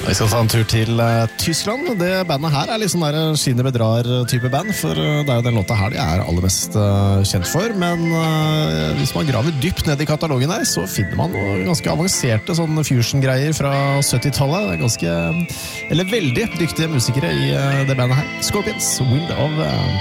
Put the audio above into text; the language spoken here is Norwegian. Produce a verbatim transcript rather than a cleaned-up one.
Vi skal ta en tur til uh, Tyskland. Det bandet her er litt sånn der skinnet bedrar type band, for uh, det er jo den låta her de er aller mest uh, kjent for. Men uh, hvis man graver dypt ned i katalogen her, så finner man noe ganske avanserte sånn fusion-greier fra syttitallet. Det er ganske, eller veldig dyktige musikere i uh, det bandet her. Scorpions, Wind of uh,